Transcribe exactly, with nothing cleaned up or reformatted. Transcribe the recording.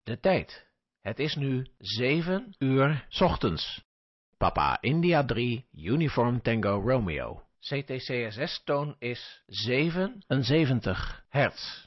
De tijd. Het is nu zeven uur 's ochtends. Papa India drie, Uniform Tango Romeo. C T C S S-toon is zevenenzeventig hertz.